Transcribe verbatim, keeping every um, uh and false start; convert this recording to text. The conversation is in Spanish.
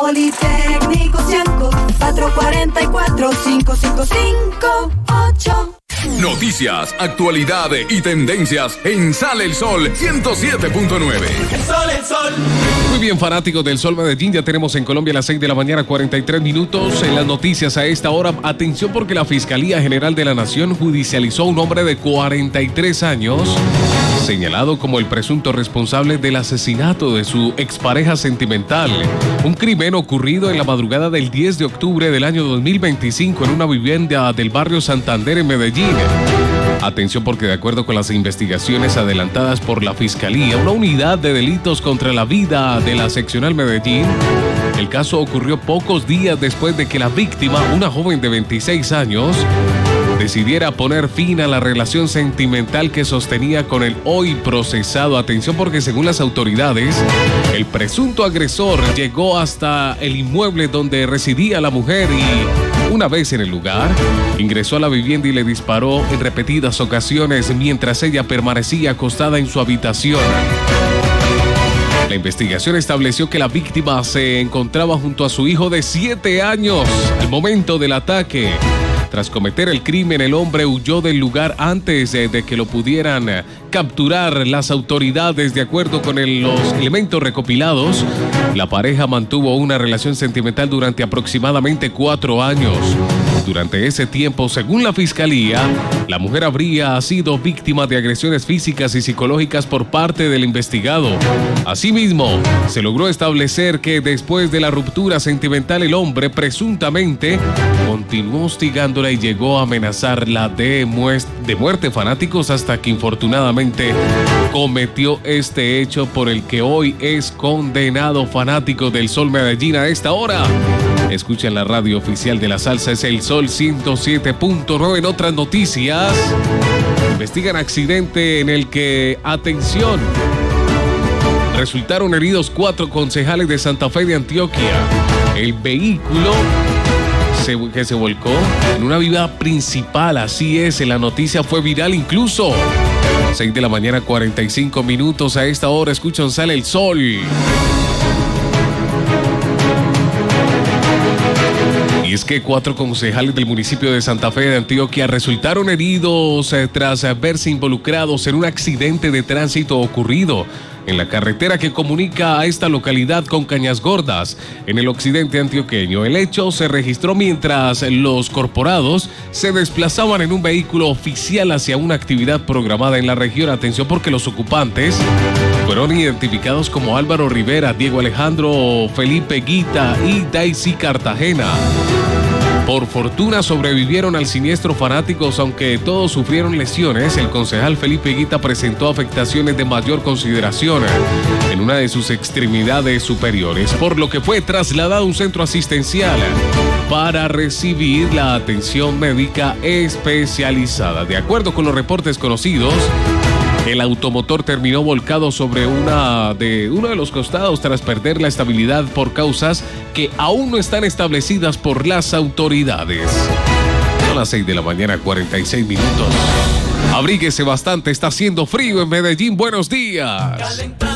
Politécnico Cianco, cuatro cuatro cuatro, cinco cinco cinco ocho. Noticias, actualidad y tendencias en Sale el Sol ciento siete punto nueve. El sol, el sol. Muy bien, fanáticos del Sol Medellín, ya tenemos en Colombia a las seis de la mañana, cuarenta y tres minutos. En las noticias a esta hora, atención porque la Fiscalía General de la Nación judicializó a un hombre de cuarenta y tres años, señalado como el presunto responsable del asesinato de su expareja sentimental. Un crimen ocurrido en la madrugada del diez de octubre del año dos mil veinticinco en una vivienda del barrio Santander en Medellín. Atención porque de acuerdo con las investigaciones adelantadas por la Fiscalía, una unidad de delitos contra la vida de la seccional Medellín, el caso ocurrió pocos días después de que la víctima, una joven de veintiséis años, decidiera poner fin a la relación sentimental que sostenía con el hoy procesado. Atención porque según las autoridades, el presunto agresor llegó hasta el inmueble donde residía la mujer y una vez en el lugar, ingresó a la vivienda y le disparó en repetidas ocasiones mientras ella permanecía acostada en su habitación. La investigación estableció que la víctima se encontraba junto a su hijo de siete años al momento del ataque. Tras cometer el crimen, el hombre huyó del lugar antes de, de que lo pudieran capturar las autoridades. De acuerdo con el, los elementos recopilados, la pareja mantuvo una relación sentimental durante aproximadamente cuatro años. Durante ese tiempo, según la Fiscalía, la mujer habría sido víctima de agresiones físicas y psicológicas por parte del investigado. Asimismo, se logró establecer que después de la ruptura sentimental, el hombre presuntamente continuó hostigándola y llegó a amenazarla de, muest- de muerte, fanáticos, hasta que infortunadamente cometió este hecho por el que hoy es condenado. Fanático del Sol Medellín a esta hora. Escuchan la radio oficial de la salsa, es el Sol ciento siete punto nueve. En otras noticias, investigan accidente en el que, atención, resultaron heridos cuatro concejales de Santa Fe de Antioquia. El vehículo se, que se volcó en una vía principal, así es, la noticia fue viral incluso. seis de la mañana, cuarenta y cinco minutos. A esta hora escuchan Sale el Sol. Y es que cuatro concejales del municipio de Santa Fe de Antioquia resultaron heridos eh, tras verse involucrados en un accidente de tránsito ocurrido en la carretera que comunica a esta localidad con Cañas Gordas, en el occidente antioqueño. El hecho se registró mientras los corporados se desplazaban en un vehículo oficial hacia una actividad programada en la región. Atención porque los ocupantes fueron identificados como Álvaro Rivera, Diego Alejandro Felipe Guita y Daisy Cartagena. Por fortuna sobrevivieron al siniestro, fanáticos, aunque todos sufrieron lesiones. El concejal Felipe Guita presentó afectaciones de mayor consideración en una de sus extremidades superiores, por lo que fue trasladado a un centro asistencial para recibir la atención médica especializada. De acuerdo con los reportes conocidos, el automotor terminó volcado sobre una de, uno de los costados tras perder la estabilidad por causas que aún no están establecidas por las autoridades. Son las seis de la mañana, cuarenta y seis minutos. Abríguese bastante, está haciendo frío en Medellín. Buenos días.